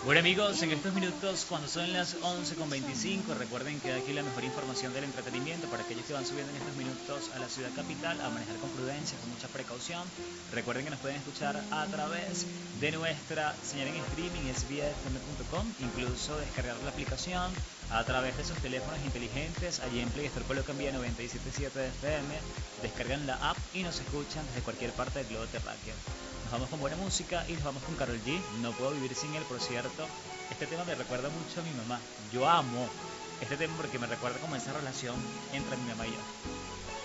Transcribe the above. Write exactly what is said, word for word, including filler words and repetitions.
Bueno amigos, en estos minutos cuando son las once con veinticinco, recuerden que aquí la mejor información del entretenimiento para aquellos que van subiendo en estos minutos a la ciudad capital, a manejar con prudencia, con mucha precaución. Recuerden que nos pueden escuchar a través de nuestra señal en streaming, es vía f m punto com, incluso descargar la aplicación a través de sus teléfonos inteligentes. Allí en Play Store colocan vía noventa y siete punto siete F M, descargan la app y nos escuchan desde cualquier parte del globo terráqueo. Nos vamos con buena música y nos vamos con Karol G. No puedo vivir sin él, por cierto. Este tema me recuerda mucho a mi mamá. Yo amo este tema porque me recuerda como esa relación entre mi mamá y yo.